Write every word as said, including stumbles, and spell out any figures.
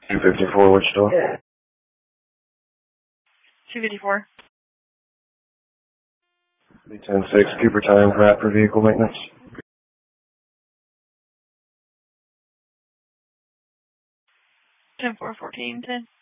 two fifty-four, Wichita. two fifty-four. ten six, Cooper time for after vehicle maintenance. ten four, fourteen, ten.